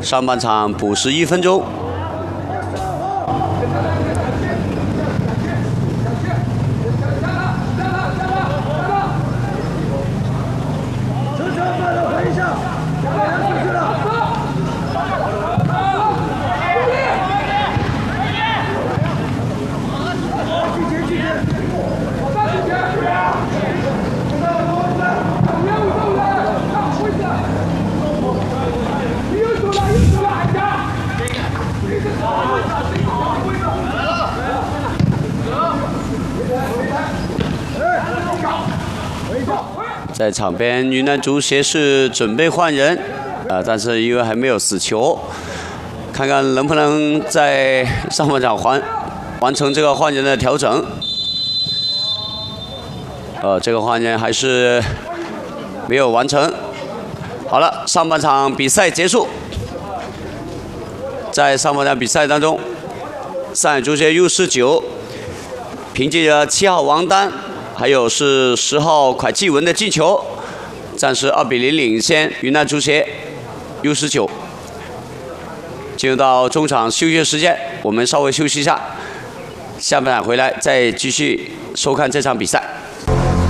上半场补时1分钟。 在场边，云南足协是准备换人，但是因为还没有死球，看看能不能在上半场完成这个换人的调整。这个换人还是没有完成。好了，上半场比赛结束。在上半场比赛当中，上海足协 U19 凭借着7号王丹。 还有是10号蒯继文的进球，暂时2比0领先云南足协 U19。进入到中场休息时间，我们稍微休息一下，下半场回来再继续收看这场比赛。